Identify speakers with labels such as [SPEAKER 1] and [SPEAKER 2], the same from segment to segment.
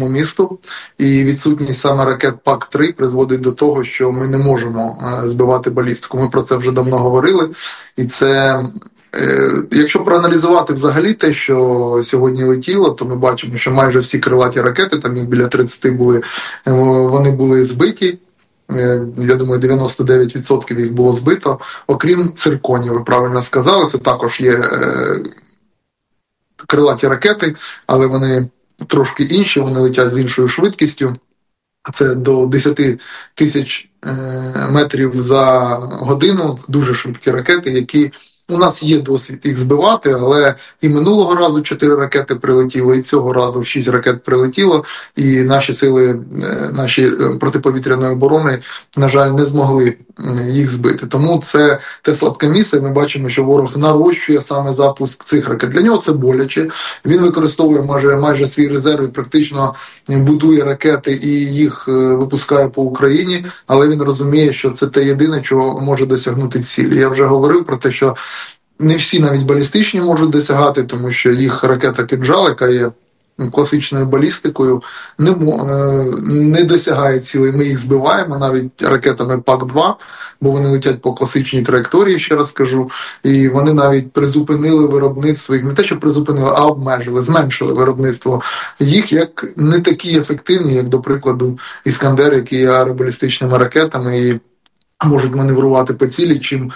[SPEAKER 1] нашому місту, і відсутність саме ракет ПАК-3 призводить до того, що ми не можемо збивати балістику. Ми про це вже давно говорили, і це... Якщо проаналізувати взагалі те, що сьогодні летіло, то ми бачимо, що майже всі крилаті ракети, там їх біля 30 були, вони були збиті. Я думаю, 99% їх було збито, окрім цирконів, ви правильно сказали, це також є крилаті ракети, але вони трошки інші, вони летять з іншою швидкістю. Це до 10 тисяч метрів за годину, дуже швидкі ракети, які у нас є досвід їх збивати, але і минулого разу 4 ракети прилетіло, і цього разу 6 ракет прилетіло, і наші сили, наші протиповітряної оборони, на жаль, не змогли їх збити. Тому це те слабке місце, ми бачимо, що ворог нарощує саме запуск цих ракет. Для нього це боляче, він використовує майже свій резерв і практично будує ракети і їх випускає по Україні, але він розуміє, що це те єдине, чого може досягнути цілі. Я вже говорив про те, що не всі навіть балістичні можуть досягати, тому що їх ракета «Кинжал», яка є класичною балістикою, не досягає цілей. Ми їх збиваємо навіть ракетами ПАК-2, бо вони летять по класичній траєкторії, ще раз кажу, і вони навіть призупинили виробництво їх, не те, що призупинили, а обмежили, зменшили виробництво їх, як не такі ефективні, як, до прикладу, «Іскандер», які є аеробалістичними ракетами і можуть маневрувати по цілі,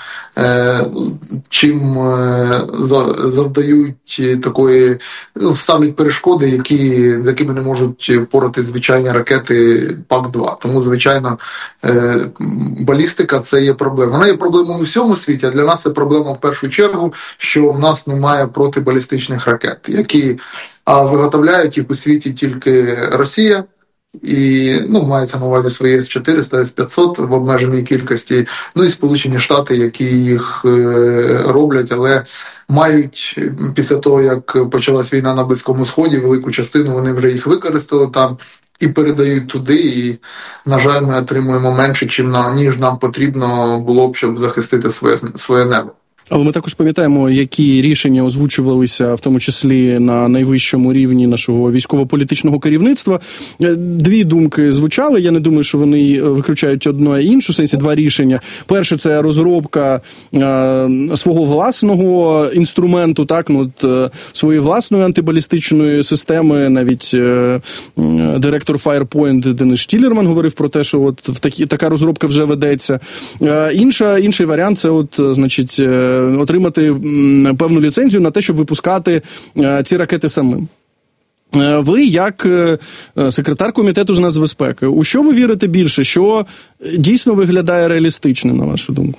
[SPEAKER 1] чим завдають такої, ставлять перешкоди, з якими не можуть впорати звичайні ракети ПАК-2. Тому, звичайно, балістика – це є проблема. Вона є проблемою у всьому світі, а для нас це проблема в першу чергу, що в нас немає протибалістичних ракет, які виготовляють їх у світі тільки Росія, і мається на увазі свої С-400, С-500 в обмеженій кількості, і Сполучені Штати, які їх роблять, але мають після того, як почалась війна на Близькому Сході, велику частину вони вже їх використали там і передають туди, і, на жаль, ми отримуємо менше, ніж нам потрібно було б, щоб захистити своє небо.
[SPEAKER 2] Але ми також пам'ятаємо, які рішення озвучувалися, в тому числі на найвищому рівні нашого військово-політичного керівництва. Дві думки звучали, я не думаю, що вони виключають одне і інше, в сенсі два рішення. Перше – це розробка свого власного інструменту, своєї власної антибалістичної системи. Навіть директор Firepoint Денис Штілерман говорив про те, що така розробка вже ведеться. Інший варіант – це отримати певну ліцензію на те, щоб випускати ці ракети самим. Ви, як секретар Комітету з нацбезпеки, у що ви вірите більше? Що дійсно виглядає реалістичним, на вашу думку?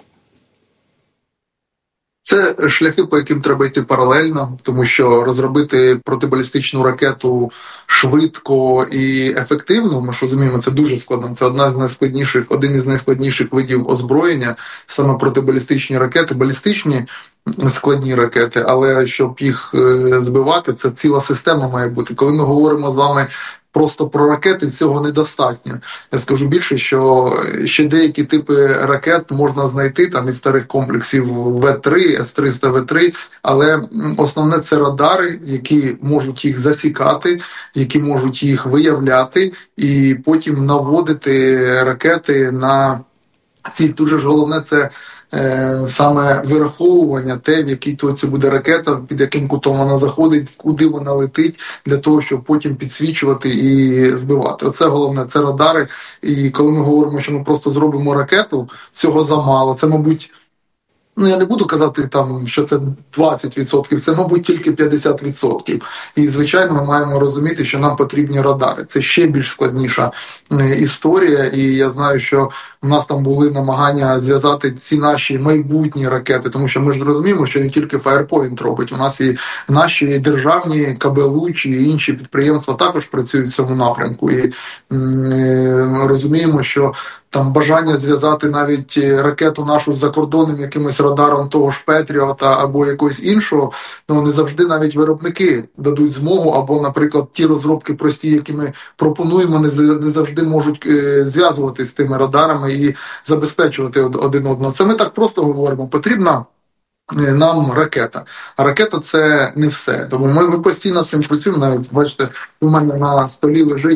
[SPEAKER 1] Це шляхи, по яким треба йти паралельно, тому що розробити протибалістичну ракету швидко і ефективно, ми ж розуміємо, це дуже складно. Це один із найскладніших видів озброєння, саме протибалістичні ракети, балістичні складні ракети, але щоб їх збивати, це ціла система має бути. Коли ми говоримо з вами просто про ракети, цього недостатньо. Я скажу більше, що ще деякі типи ракет можна знайти там із старих комплексів В-3, С-300 В-3, але основне це радари, які можуть їх засікати, які можуть їх виявляти і потім наводити ракети на ціль. Дуже ж головне це саме вираховування те, в якій точці буде ракета, під яким кутом вона заходить, куди вона летить, для того, щоб потім підсвічувати і збивати. Оце головне, це радари. І коли ми говоримо, що ми просто зробимо ракету, цього замало. Це, мабуть, я не буду казати, що це 20%, це, мабуть, тільки 50%. І, звичайно, ми маємо розуміти, що нам потрібні радари. Це ще більш складніша історія, і я знаю, що у нас там були намагання зв'язати ці наші майбутні ракети, тому що ми ж розуміємо, що не тільки Firepoint робить, у нас і наші державні КБ «Луч» і інші підприємства також працюють в цьому напрямку. І розуміємо, що там бажання зв'язати навіть ракету нашу з закордонним якимось радаром того ж Петріота або якогось іншого, не завжди навіть виробники дадуть змогу, або, наприклад, ті розробки прості, які ми пропонуємо, не завжди можуть зв'язуватись з тими радарами і забезпечувати один одного. Це ми так просто говоримо. Потрібна нам ракета. А ракета – це не все. Тому ми постійно з цим працюємо. Навіть, бачите, у мене на столі лежить